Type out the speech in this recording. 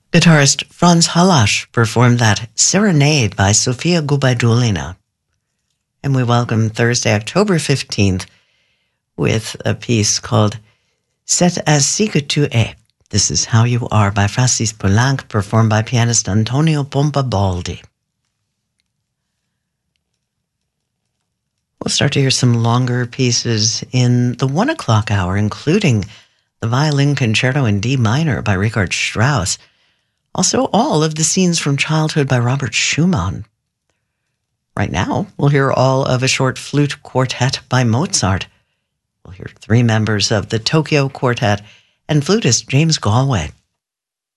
Guitarist Franz Halasch performed that Serenade by Sofia Gubaidulina. And we welcome Thursday, October 15th with a piece called C'est ainsi que tu es. This is How You Are by Francis Poulenc, performed by pianist Antonio Pompabaldi. We'll start to hear some longer pieces in the 1 o'clock hour, including the Violin Concerto in D minor by Richard Strauss. Also, all of the scenes from childhood by Robert Schumann. Right now, we'll hear all of a short flute quartet by Mozart. We'll hear 3 members of the Tokyo Quartet and flutist James Galway.